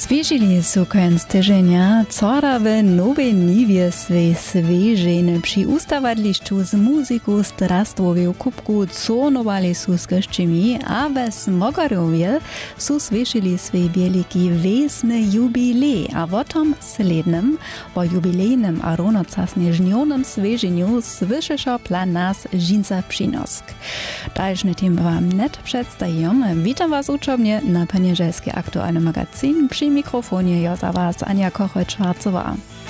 Zwierzili su końc tyżenia cora w nowej niwie swej zwierziny przy ustawadliszczu z muzyku strastwowiu kubku cornowali su z goszczymi, a bez Mogarowie su zwierzili swej wielki wiesny jubilej, a w tom slednym, po jubilejnym a ronocasnie żnionym zwierzeniu słyszysza plan nas Żinca Przynosk. Dalszny tym wam net przedstawiam. Witam was uczobnie na Panieżelski aktualny magazyn. Przy mikrofonie ja za was Ania Kochel-Schwarzowa.